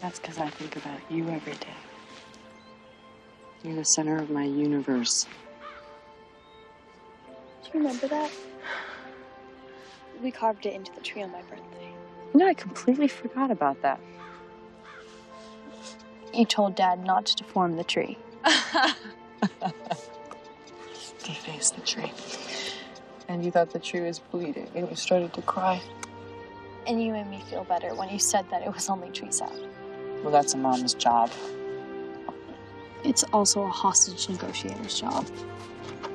That's because I think about you every day. You're the center of my universe. Do you remember that? We carved it into the tree on my birthday. No, I completely forgot about that. You told Dad not to deform the tree. Deface the tree. And you thought the tree was bleeding, and you started to cry. And you made me feel better when you said that it was only tree sap. Well, that's a mom's job. It's also a hostage negotiator's job.